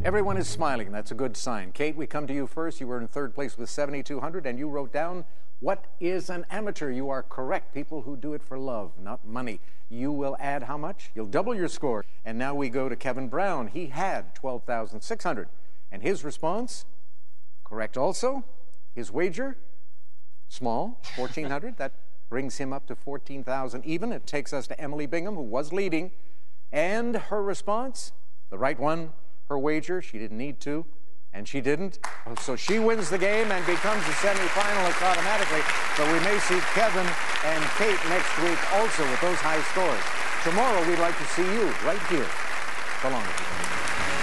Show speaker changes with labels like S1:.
S1: Everyone is smiling. That's a good sign. Kate, we come to you first. You were in third place with 7,200, and you wrote down, what is an amateur? You are correct. People who do it for love, not money. You will add how much? You'll double your score. And now we go to Kevin Brown. He had 12,600. And his response, correct also. His wager, small, 1,400. That brings him up to 14,000 even. It takes us to Emily Bingham, who was leading. And her response, the right one. Her wager, she didn't need to, and she didn't. So she wins the game and becomes a semi-finalist automatically. So we may see Kevin and Kate next week also with those high scores. Tomorrow, we'd like to see you right here. So long.